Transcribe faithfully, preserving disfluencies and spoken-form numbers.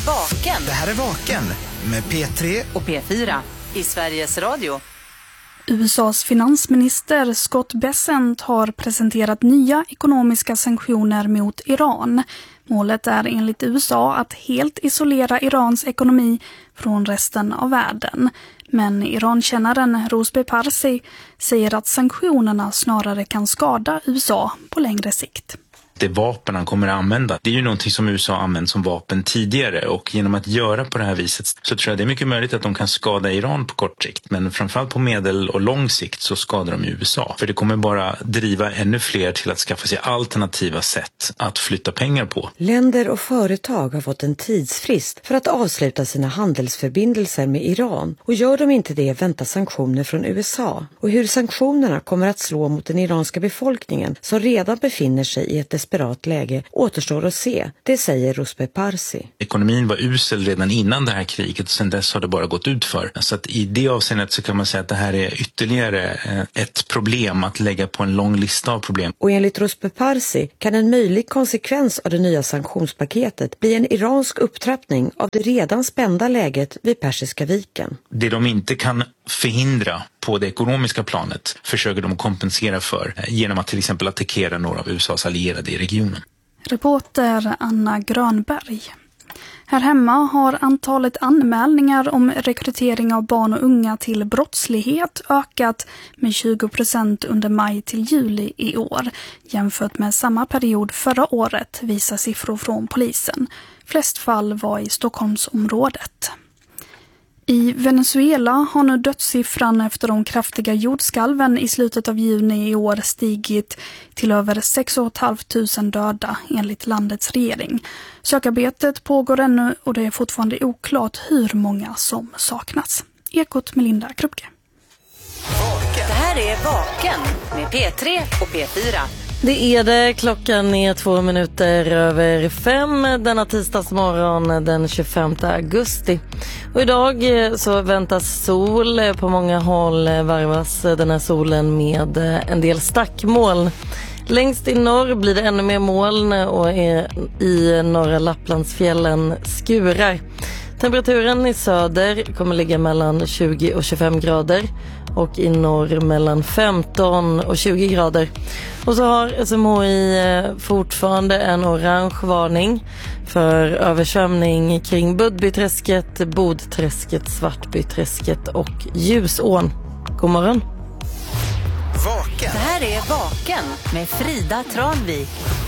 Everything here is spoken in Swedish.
Vaken. Det här är Vaken med P tre och P fyra i Sveriges Radio. U S A:s finansminister Scott Bessent har presenterat nya ekonomiska sanktioner mot Iran. Målet är enligt U S A att helt isolera Irans ekonomi från resten av världen. Men Irankännaren Ruspe Parsi säger att sanktionerna snarare kan skada U S A på längre sikt. Det vapen han kommer att använda, det är ju någonting som U S A använt som vapen tidigare, och genom att göra på det här viset så tror jag det är mycket möjligt att de kan skada Iran på kort sikt, men framförallt på medel- och lång sikt så skadar de U S A. För det kommer bara driva ännu fler till att skaffa sig alternativa sätt att flytta pengar på. Länder och företag har fått en tidsfrist för att avsluta sina handelsförbindelser med Iran, och gör de inte det väntar sanktioner från U S A. Och hur sanktionerna kommer att slå mot den iranska befolkningen som redan befinner sig i ett desperat läge återstår att se, det säger Ruspe Parsi. Ekonomin var usel redan innan det här kriget och sedan dess har det bara gått ut för. Så att i det avseendet så kan man säga att det här är ytterligare ett problem att lägga på en lång lista av problem. Och enligt Ruspe Parsi kan en möjlig konsekvens av det nya sanktionspaketet bli en iransk upptrappning av det redan spända läget vid Persiska viken. Det de inte kan förhindra på det ekonomiska planet försöker de kompensera för genom att till exempel attackera några av U S A:s allierade i regionen. Reporter Anna Grönberg. Här hemma har antalet anmälningar om rekrytering av barn och unga till brottslighet ökat med tjugo procent under maj till juli i år. Jämfört med samma period förra året visar siffror från polisen. Flest fall var i Stockholmsområdet. I Venezuela har nu dödssiffran efter de kraftiga jordskalven i slutet av juni i år stigit till över sex tusen femhundra döda enligt landets regering. Sökarbetet pågår ännu och det är fortfarande oklart hur många som saknas. Ekot med Linda Krupke. Det här är Vaken med P tre och P fyra. Det är det. Klockan är två minuter över fem denna tisdagsmorgon den tjugofemte augusti. Och idag så väntas sol. På många håll varvas den här solen med en del stackmoln. Längst i norr blir det ännu mer moln och i norra Lapplandsfjällen skurar. Temperaturen i söder kommer ligga mellan tjugo och tjugofem grader och i norr mellan femton och tjugo grader. Och så har S M H I fortfarande en orange varning för översvämning kring Budbyträsket, Bodträsket, Svartbyträsket och Ljusån. God morgon. Vaken. Det här är Vaken med Frida Tranvik.